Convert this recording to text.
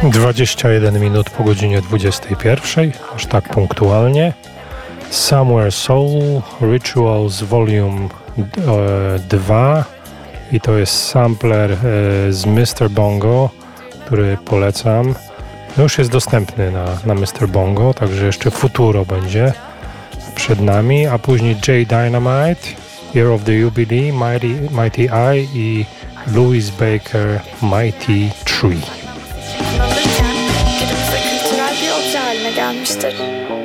21 minut po godzinie 21, aż tak punktualnie. Somewhere Soul, Rituals Volume 2 i to jest sampler z Mr. Bongo, który polecam. No już jest dostępny na Mr. Bongo, także jeszcze Futuro będzie przed nami, a później J Dynamite, Year of the Jubilee, Mighty Eye i Louis Baker, Mighty Tree. Kültürel bir obje haline gelmiştir.